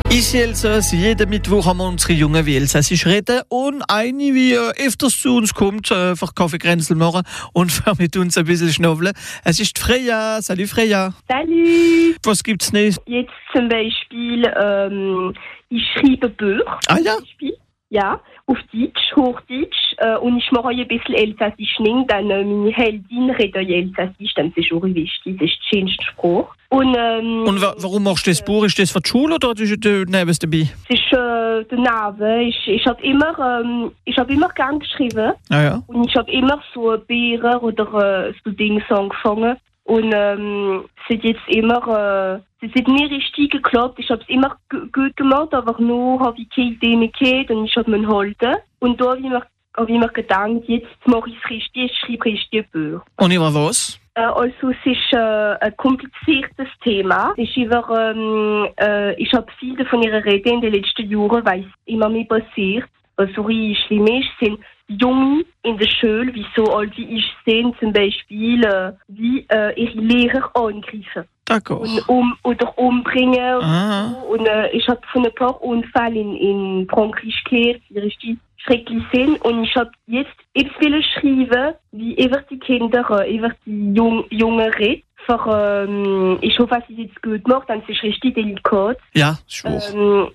Ich Elsass, jeden Mittwoch haben wir unsere Jungen wie Elsassisch reden und eine, wie öfters zu uns kommt, für Kaffeekränzel machen und für mit uns ein bisschen schnaufeln. Es ist Freya. Salut Freya. Salut. Was gibt's nicht? Jetzt zum Beispiel, ich schreibe Bücher. Ah ja? Ja, auf Deutsch, Hochdeutsch. Und ich mache ein bisschen Elsassisch nicht, dann meine Heldin redet ja Elsassisch, dann ist es auch wichtig, das ist die schönste Sprache. Und warum machst du das Buch? Ist das für die Schule oder ist das neben dabei? Es ist der Name. Ich habe immer gern geschrieben. Ah ja. Und ich habe immer so Bücher oder so Dinge angefangen. Und es hat jetzt immer, es hat nie richtig geklappt. Ich habe es immer gut gemacht, aber nur habe ich keine Idee mehr gehabt und ich habe mich gehalten. Und da habe ich mir gedacht, jetzt mache ich es richtig, ich schreibe richtig Bücher. Und über was? Also es ist ein kompliziertes Thema. Es ist ich habe viel davon ihrer Rede in den letzten Jahren, weil es immer mehr passiert. Was so schlimm ist, sind Junge in der Schule, wie so alt wie ich sind, zum Beispiel, wie ihre Lehrer angreifen. Oder umbringen. Und ich habe von ein paar Unfällen in Frankreich gehört, die richtig schrecklich sind. Und ich habe jetzt etwas schreiben, wie über die Kinder, über die Jungen reden. Ich hoffe, dass ich es jetzt gut mache, dann ist es richtig delikat. Ja, schwur.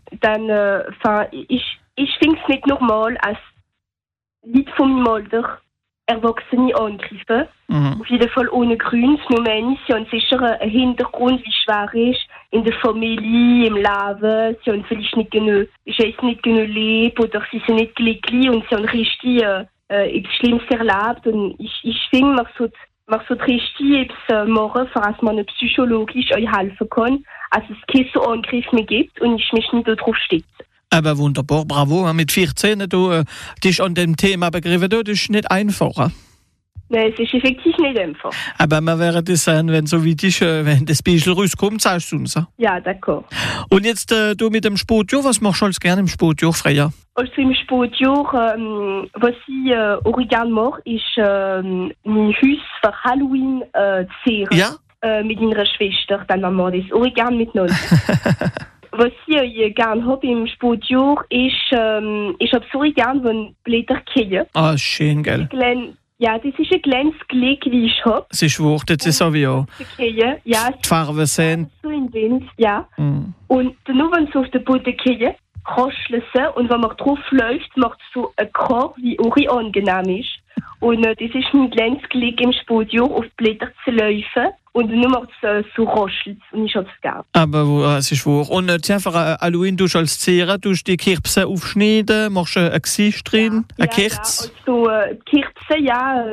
Ich finde es nicht normal, als Leute von meinem Alter Erwachsene angreifen. Auf jeden Fall ohne Grund. Nur meine, sie haben sicher einen Hintergrund, wie schwer es ist in der Familie, im Leben. Sie haben vielleicht nicht genug Leben oder sie sind nicht glücklich und sie haben richtig etwas Schlimmes erlebt. Und ich finde, man sollte richtig etwas machen, für dass man psychologisch euch helfen kann, als es keine so Angriffe mehr gibt und ich mich nicht darauf stütze. Aber wunderbar, bravo. Mit 14 du dich an dem Thema begriffen, das ist nicht einfach. Nein, es ist effektiv nicht einfach. Aber man wäre das sein, wenn so wie dich, wenn das Beispiel rauskommt, sagst du uns. Ja, d'accord. Und jetzt du mit dem Sportjahr, was machst du als gerne im Sportjahr, Freya? Also im Sportjahr, was ich auch gerne mache, ist mein Haus für Halloween zu zehren. Ja? Mit meiner Schwester, dann machen wir das auch gerne miteinander. Was ich gerne habe im Sportjahr ist, ich habe so gerne, wenn Blätter fallen. Ah, schön, gell? Ja, das ist ein kleines Glück, wie ich habe. Es ist wahr, das ist so wie auch. Ja, die Farben sind. So in Wind, ja. Und nur wenn es auf den Boden fallen, rascheln sie und wenn man drauf läuft, macht es so ein Krach, wie auch angenehm ist. Und das ist mein kleines Glück im Sportjahr, auf die Blätter zu laufen. Und nur macht es so raschelt und ich habe es gerne. Aber es ist wahr. Und einfach Halloween, du als Zehrer, du die Kerzen aufschneiden, machst ein Gesicht drin, eine Kerze? Ja, also Kerzen, ja.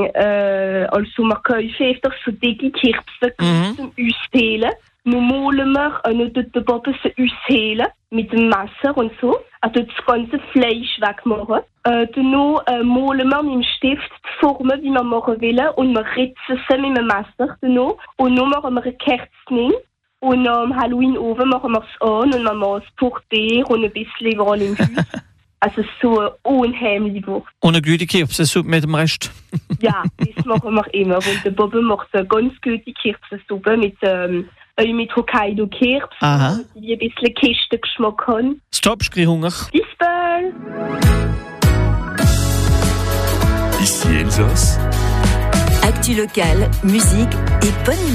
Also man kauft öfters so dicke Kerzen zum Aushehlen. Nun malen wir noch dort den Boden aushehlen mit dem Messer und so. Also das ganze Fleisch wegmachen. Dann malen wir mit dem Stift die Formen, wie wir machen wollen. Und wir ritzen sie mit dem Messer. Und nun machen wir eine Kerze rein. Und am Halloween oben machen wir es an und wir machen es Porter und ein bisschen überall im Haus. Also so unheimlich Wurst. Und eine gute Kirpsensuppe mit dem Rest? Ja, das machen wir immer. Und der Bobbe macht eine ganz gute Kirpsensuppe mit Hokkaido-Kirps, die ein bisschen Kistengeschmack haben. Stop, ich kriege Hunger. Bis bald! Ici Elsass. Actu locale, musique et bonne humeur.